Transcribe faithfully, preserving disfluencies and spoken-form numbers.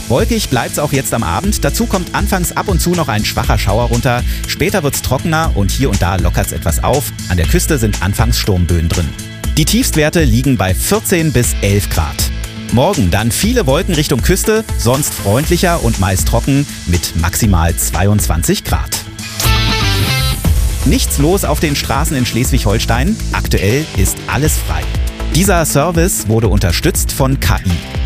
Wolkig bleibt's auch jetzt am Abend. Dazu kommt anfangs ab und zu noch ein schwacher Schauer runter. Später wird's trockener und hier und da lockert's etwas auf. An der Küste sind anfangs Sturmböen drin. Die Tiefstwerte liegen bei vierzehn bis elf Grad. Morgen dann viele Wolken Richtung Küste, sonst freundlicher und meist trocken mit maximal zweiundzwanzig Grad. Nichts los auf den Straßen in Schleswig-Holstein. Aktuell ist alles frei. Dieser Service wurde unterstützt von K I.